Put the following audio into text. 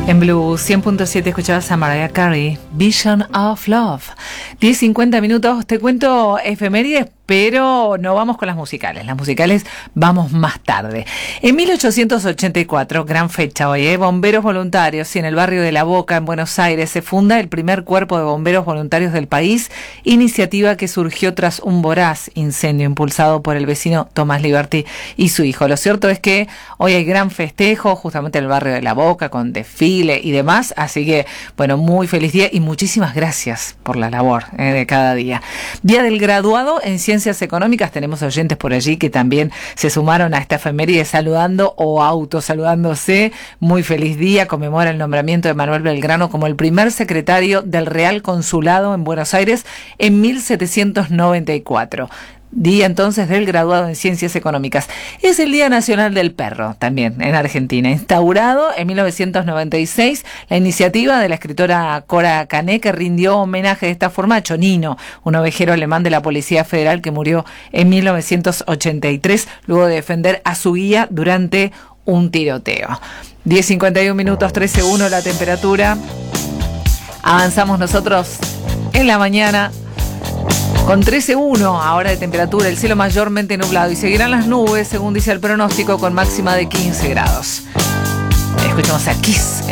En Blue 100.7 escuchabas a Mariah Carey, Vision of Love. 10:50 minutos, te cuento efemérides, pero no vamos con las musicales. Las musicales vamos más tarde. En 1884, gran fecha hoy, bomberos voluntarios, y en el barrio de La Boca, en Buenos Aires, se funda el primer cuerpo de bomberos voluntarios del país, iniciativa que surgió tras un voraz incendio impulsado por el vecino Tomás Liberty y su hijo. Lo cierto es que hoy hay gran festejo justamente en el barrio de La Boca, con desfile y demás, así que, bueno, muy feliz día y muchísimas gracias por la labor de cada día. Día del graduado en Ciencias Económicas, tenemos oyentes por allí que también se sumaron a esta efeméride saludando o autosaludándose. Muy feliz día, conmemora el nombramiento de Manuel Belgrano como el primer secretario del Real Consulado en Buenos Aires en 1794. Día entonces del graduado en Ciencias Económicas. Es el Día Nacional del Perro, también en Argentina. Instaurado en 1996, la iniciativa de la escritora Cora Cané, que rindió homenaje de esta forma a Chonino, un ovejero alemán de la Policía Federal que murió en 1983 luego de defender a su guía durante un tiroteo. 10:51 minutos, 13:1 la temperatura. Avanzamos nosotros en la mañana con 13:1 ahora de temperatura, el cielo mayormente nublado y seguirán las nubes, según dice el pronóstico, con máxima de 15 grados. Escuchamos a Kiss.